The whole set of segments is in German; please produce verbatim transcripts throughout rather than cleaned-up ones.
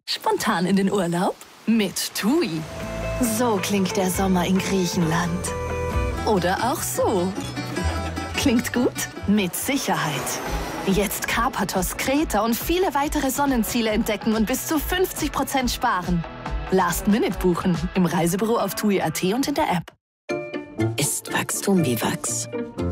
Spontan in den Urlaub? Mit TUI. So klingt der Sommer in Griechenland. Oder auch so. Klingt gut? Mit Sicherheit. Jetzt Karpathos, Kreta und viele weitere Sonnenziele entdecken und bis zu fünfzig Prozent sparen. Last Minute buchen im Reisebüro auf tui punkt at und in der App. Ist Wachstum wie Wachs?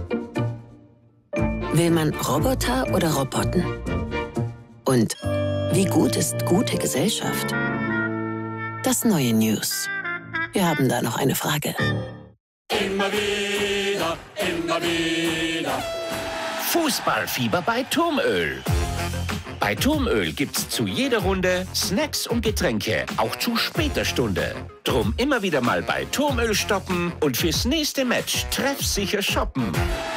Will man Roboter oder Roboten? Und wie gut ist gute Gesellschaft? Das neue News. Wir haben da noch eine Frage. Immer wieder, immer wieder. Fußballfieber bei Turmöl. Bei Turmöl gibt's zu jeder Runde Snacks und Getränke, auch zu später Stunde. Drum immer wieder mal bei Turmöl stoppen und fürs nächste Match treffsicher shoppen.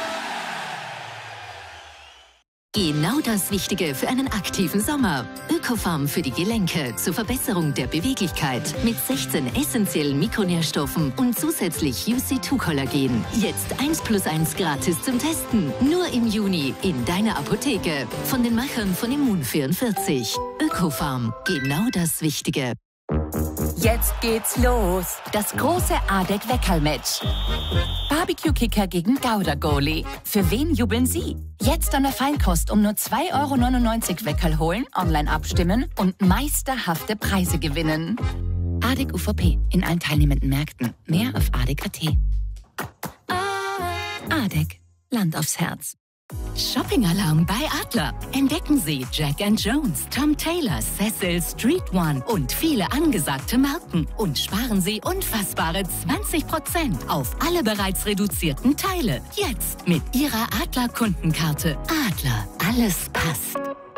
Genau das Wichtige für einen aktiven Sommer. Ökofarm für die Gelenke zur Verbesserung der Beweglichkeit mit sechzehn essentiellen Mikronährstoffen und zusätzlich U C zwei Kollagen. Jetzt eins plus eins gratis zum Testen. Nur im Juni in deiner Apotheke. Von den Machern von Immun vierundvierzig. Ökofarm. Genau das Wichtige. Jetzt geht's los. Das große Adek-Weckerl-Match. Barbecue-Kicker gegen Gouda-Goalie. Für wen jubeln Sie? Jetzt an der Feinkost um nur zwei Euro neunundneunzig Weckerl holen, online abstimmen und meisterhafte Preise gewinnen. Adek U V P in allen teilnehmenden Märkten. Mehr auf adek punkt at. Adek. Land aufs Herz. Shopping-Alarm bei Adler. Entdecken Sie Jack and Jones, Tom Taylor, Cecil, Street One und viele angesagte Marken. Und sparen Sie unfassbare zwanzig Prozent auf alle bereits reduzierten Teile. Jetzt mit Ihrer Adler-Kundenkarte. Adler, alles passt.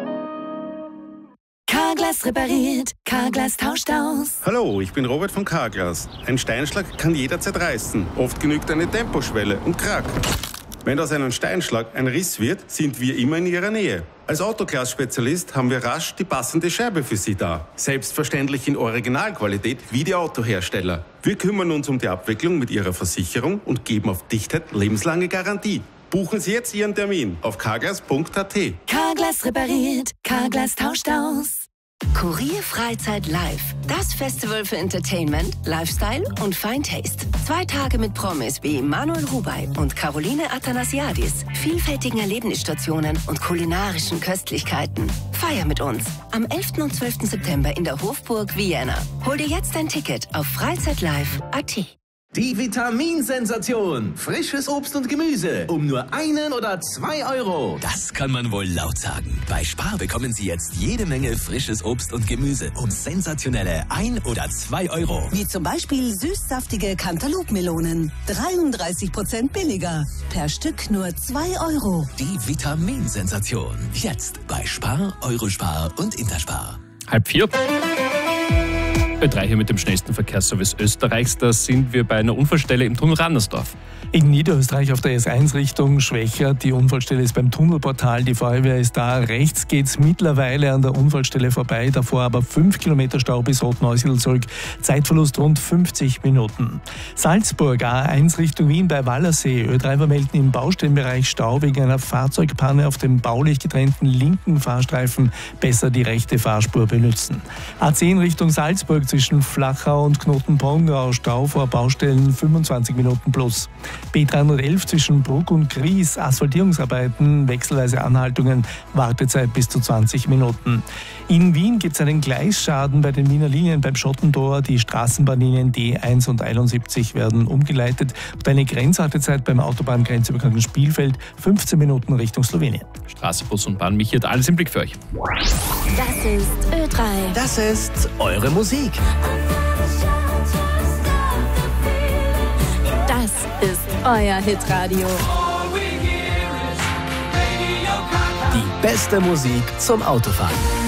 Carglass repariert, Carglass tauscht aus. Hallo, ich bin Robert von Carglass. Ein Steinschlag kann jederzeit reißen. Oft genügt eine Temposchwelle und krack. Wenn aus einem Steinschlag ein Riss wird, sind wir immer in Ihrer Nähe. Als Autoglas-Spezialist haben wir rasch die passende Scherbe für Sie da. Selbstverständlich in Originalqualität wie die Autohersteller. Wir kümmern uns um die Abwicklung mit Ihrer Versicherung und geben auf Dichtheit lebenslange Garantie. Buchen Sie jetzt Ihren Termin auf carglass punkt at. Carglass repariert, Carglass tauscht aus. Kurier Freizeit Live. Das Festival für Entertainment, Lifestyle und Fine Taste. Zwei Tage mit Promis wie Manuel Rubey und Caroline Athanasiadis, vielfältigen Erlebnisstationen und kulinarischen Köstlichkeiten. Feier mit uns am elften und zwölften September in der Hofburg Vienna. Hol dir jetzt ein Ticket auf freizeitlive punkt at. Die Vitaminsensation. Frisches Obst und Gemüse. Um nur einen oder zwei Euro. Das kann man wohl laut sagen. Bei Spar bekommen Sie jetzt jede Menge frisches Obst und Gemüse um sensationelle ein oder zwei Euro. Wie zum Beispiel süßsaftige Cantaloupe-Melonen. dreiunddreißig Prozent billiger. Per Stück nur zwei Euro. Die Vitaminsensation. Jetzt bei Spar, Eurospar und Interspar. Halb vier. Ö drei hier mit dem schnellsten Verkehrsservice Österreichs. Da sind wir bei einer Unfallstelle im Tunnel Randersdorf. In Niederösterreich auf der S eins Richtung Schwächert. Die Unfallstelle ist beim Tunnelportal. Die Feuerwehr ist da. Rechts geht es mittlerweile an der Unfallstelle vorbei. Davor aber fünf Kilometer Stau bis Rotneusiedl zurück. Zeitverlust rund fünfzig Minuten. Salzburg A eins Richtung Wien bei Wallersee. Ö drei vermelden im Baustellenbereich Stau wegen einer Fahrzeugpanne auf dem baulich getrennten linken Fahrstreifen. Besser die rechte Fahrspur benutzen. A zehn Richtung Salzburg zwischen Flachau und Knotenpongau. Stau vor Baustellen fünfundzwanzig Minuten plus. B dreihundertelf zwischen Bruck und Gries, Asphaltierungsarbeiten, wechselweise Anhaltungen, Wartezeit bis zu zwanzig Minuten. In Wien gibt es einen Gleisschaden bei den Wiener Linien beim Schottentor. Die Straßenbahnlinien D eins und einundsiebzig werden umgeleitet. Und eine Grenzhaltezeit beim Autobahngrenzübergang Spielfeld, fünfzehn Minuten Richtung Slowenien. Straße, Bus und Bahn, mich hat alles im Blick für euch. Das ist Ö drei. Das ist eure Musik. Das ist euer Hitradio. Die beste Musik zum Autofahren.